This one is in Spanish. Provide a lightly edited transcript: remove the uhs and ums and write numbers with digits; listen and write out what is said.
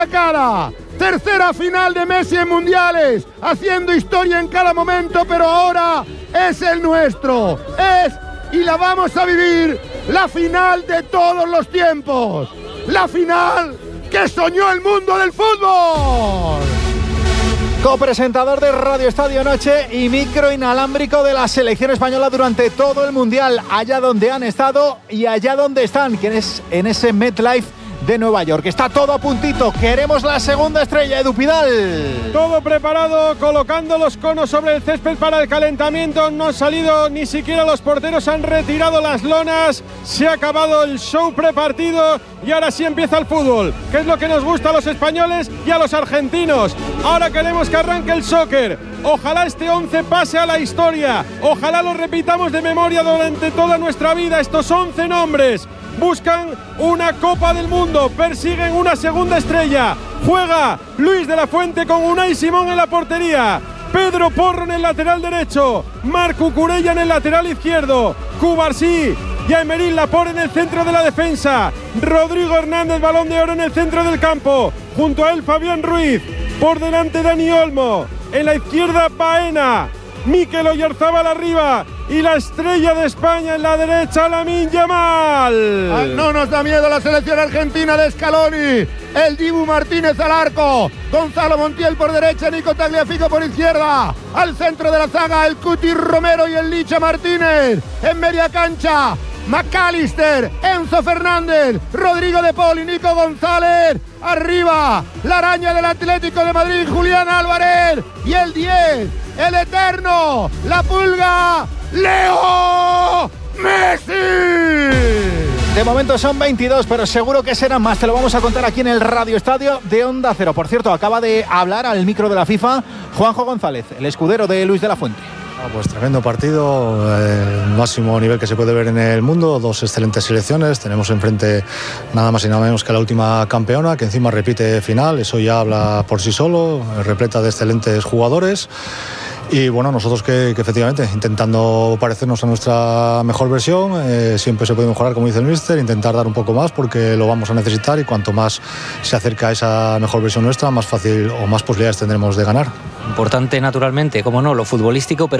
cara. Tercera final de Messi en mundiales, haciendo historia en cada momento, pero ahora es el nuestro. Es, y la vamos a vivir, la final de todos los tiempos. La final que soñó el mundo del fútbol. Copresentador de Radio Estadio Noche y micro inalámbrico de la selección española durante todo el mundial, allá donde han estado y allá donde están, que es en ese MetLife de Nueva York. Está todo a puntito. Queremos la segunda estrella, Edu Pidal. Todo preparado, colocando los conos sobre el césped para el calentamiento. No han salido ni siquiera los porteros, han retirado las lonas. Se ha acabado el show prepartido y ahora sí empieza el fútbol, que es lo que nos gusta a los españoles y a los argentinos. Ahora queremos que arranque el soccer. Ojalá este 11 pase a la historia. Ojalá lo repitamos de memoria durante toda nuestra vida. Estos 11 nombres buscan una Copa del Mundo, persiguen una segunda estrella. Juega Luis de la Fuente con Unai Simón en la portería, Pedro Porro en el lateral derecho, Marc Cucurella en el lateral izquierdo, Cubarsí y Aymeric Laporte en el centro de la defensa, Rodrigo Hernández, Balón de Oro, en el centro del campo, junto a él Fabián Ruiz, por delante Dani Olmo, en la izquierda Baena, Mikel Oyarzabal arriba y la estrella de España en la derecha, Lamine Yamal. No nos da miedo la selección argentina de Scaloni. El Dibu Martínez al arco, Gonzalo Montiel por derecha, Nico Tagliafico por izquierda. Al centro de la zaga, el Cuti Romero y el Licha Martínez. En media cancha, McAllister, Enzo Fernández, Rodrigo de Paul y Nico González. Arriba, la araña del Atlético de Madrid, Julián Álvarez. Y el 10, el eterno, la pulga, Leo Messi. De momento son 22, pero seguro que serán más. Te lo vamos a contar aquí en el Radio Estadio de Onda Cero. Por cierto, acaba de hablar al micro de la FIFA Juanjo González, el escudero de Luis de la Fuente. Pues tremendo partido, el máximo nivel que se puede ver en el mundo, dos excelentes selecciones, tenemos enfrente nada más y nada menos que la última campeona, que encima repite final, eso ya habla por sí solo, repleta de excelentes jugadores. Y bueno, nosotros que efectivamente intentando parecernos a nuestra mejor versión, siempre se puede mejorar, como dice el míster, intentar dar un poco más porque lo vamos a necesitar y cuanto más se acerca a esa mejor versión nuestra, más fácil o más posibilidades tendremos de ganar. Importante naturalmente, como no, lo futbolístico, pero